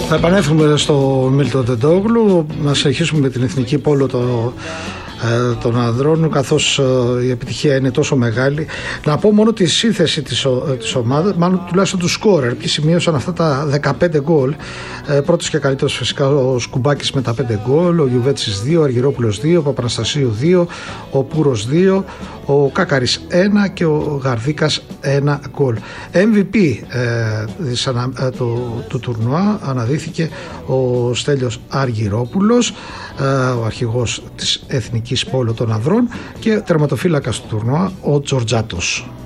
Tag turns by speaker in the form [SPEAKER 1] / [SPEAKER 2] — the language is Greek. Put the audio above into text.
[SPEAKER 1] Θα επανέλθουμε στο Μίλτο Τεντόγλου, να συνεχίσουμε με την εθνική πόλο των ανδρών, καθώς η επιτυχία είναι τόσο μεγάλη. Να πω μόνο τη σύνθεση της ομάδας, μάλλον τουλάχιστον του σκόρερ, ποιοι σημείωσαν αυτά τα 15 γκολ. Πρώτος και καλύτερος φυσικά ο Σκουμπάκης με τα 5 γκολ, ο Γιουβέτσης 2, ο Αργυρόπουλος 2, ο Παπαναστασίου 2, ο Πούρος 2, ο Κάκαρης 1 και ο Γαρδίκας 1 γκολ. MVP του τουρνουά αναδύθηκε ο Στέλιος Αργυρόπουλος, ο αρχηγός της εθνικής πόλο των ανδρών, και τερματοφύλακας του τουρνουά ο Τζορτζάτος.